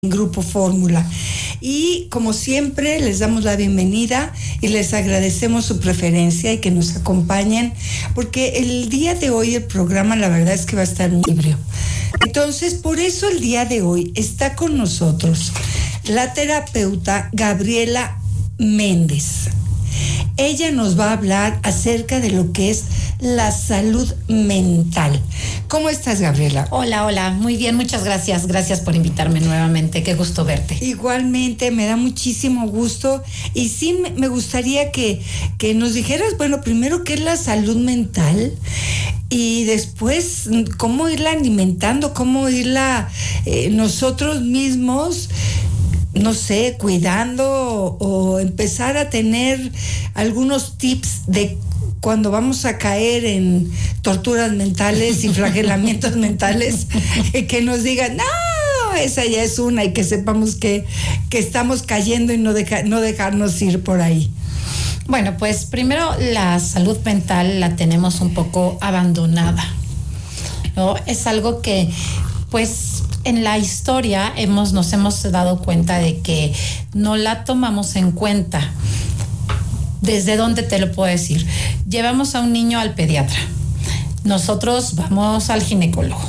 Grupo Fórmula. Y como siempre les damos la bienvenida y les agradecemos su preferencia y que nos acompañen, porque el día de hoy el programa la verdad es que va a estar muy libre. Entonces, por eso el día de hoy está con nosotros la terapeuta Gabriela Méndez. Ella nos va a hablar acerca de lo que es la salud mental. ¿Cómo estás, Gabriela? Hola, muy bien, muchas gracias. Gracias por invitarme nuevamente, qué gusto verte. Igualmente, me da muchísimo gusto y sí me gustaría que nos dijeras, bueno, primero qué es la salud mental y después cómo irla alimentando, cómo irla nosotros mismos, no sé, cuidando o empezar a tener algunos tips de cuando vamos a caer en torturas mentales y flagelamientos mentales, que nos digan, no, esa ya es una, y que sepamos que estamos cayendo y no dejarnos ir por ahí. Bueno, pues primero la salud mental la tenemos un poco abandonada, ¿no? Es algo que, pues, en la historia nos hemos dado cuenta de que no la tomamos en cuenta. ¿Desde dónde te lo puedo decir? Llevamos a un niño al pediatra. Nosotros vamos al ginecólogo.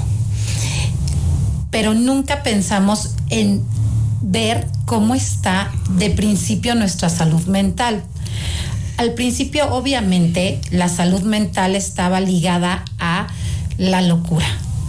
Pero nunca pensamos en ver cómo está de principio nuestra salud mental. Al principio, obviamente, la salud mental estaba ligada a la locura.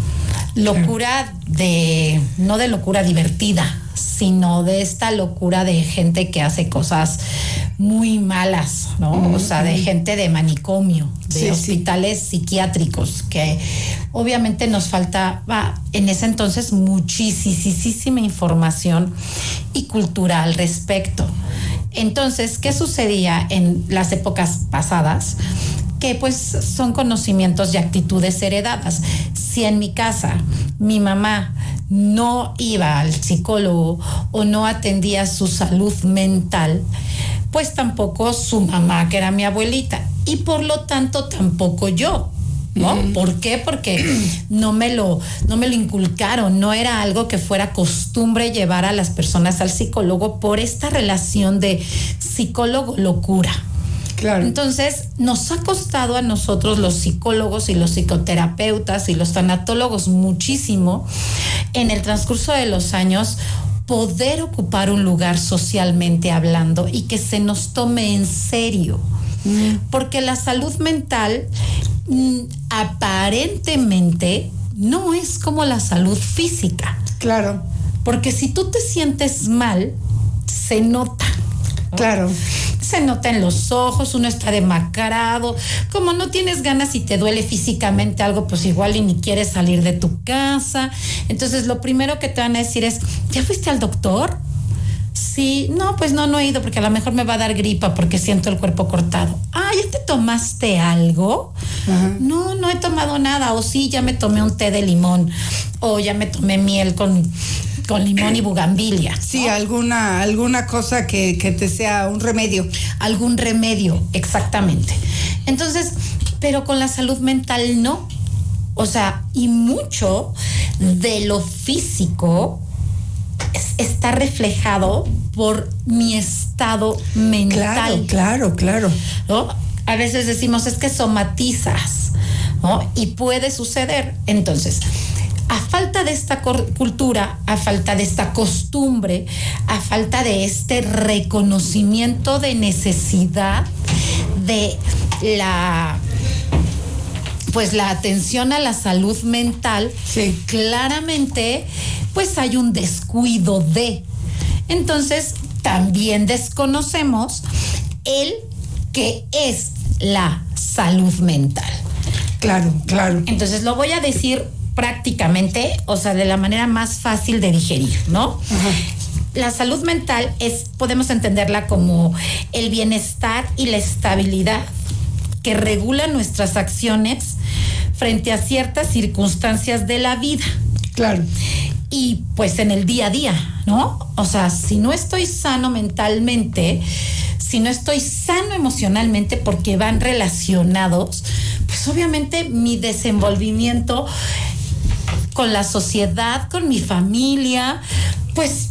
Locura no de locura divertida, sino de esta locura de gente que hace cosas muy malas, ¿no? O sea, de gente de manicomio, de hospitales psiquiátricos, que obviamente nos faltaba en ese entonces muchísima información y cultura al respecto. Entonces, ¿qué sucedía en las épocas pasadas? Que pues son conocimientos y actitudes heredadas. Si en mi casa mi mamá no iba al psicólogo o no atendía su salud mental, pues tampoco su mamá, que era mi abuelita, y por lo tanto tampoco yo, ¿no? ¿Por qué? Porque no me lo inculcaron, no era algo que fuera costumbre llevar a las personas al psicólogo por esta relación de psicólogo-locura. Claro. Entonces, nos ha costado a nosotros, los psicólogos y los psicoterapeutas y los tanatólogos, muchísimo en el transcurso de los años poder ocupar un lugar socialmente hablando y que se nos tome en serio. Porque la salud mental aparentemente no es como la salud física. Claro. Porque si tú te sientes mal, se nota. Claro. Se nota en los ojos, uno está demacrado, como no tienes ganas y te duele físicamente algo, pues igual y ni quieres salir de tu casa. Entonces lo primero que te van a decir es, ¿ya fuiste al doctor? Sí, no, pues no he ido porque a lo mejor me va a dar gripa porque siento el cuerpo cortado. Ah, ¿ya te tomaste algo? Uh-huh. No he tomado nada. O sí, ya me tomé un té de limón. O ya me tomé miel con limón y bugambilia, ¿no? Sí, alguna cosa que te sea un remedio. Algún remedio, exactamente. Entonces, pero con la salud mental no. O sea, y mucho de lo físico está reflejado por mi estado mental. Claro. ¿No? A veces decimos, es que somatizas, ¿no? Y puede suceder. Entonces, a falta de esta cultura, a falta de esta costumbre, a falta de este reconocimiento de necesidad de la atención a la salud mental, sí, claramente pues hay un descuido de. Entonces, también desconocemos el que es la salud mental. Claro. Entonces, lo voy a decir prácticamente, o sea, de la manera más fácil de digerir, ¿no? Uh-huh. La salud mental podemos entenderla como el bienestar y la estabilidad que regula nuestras acciones frente a ciertas circunstancias de la vida. Claro. Y pues en el día a día, ¿no? O sea, si no estoy sano mentalmente, si no estoy sano emocionalmente, porque van relacionados, pues obviamente mi desenvolvimiento con la sociedad, con mi familia, pues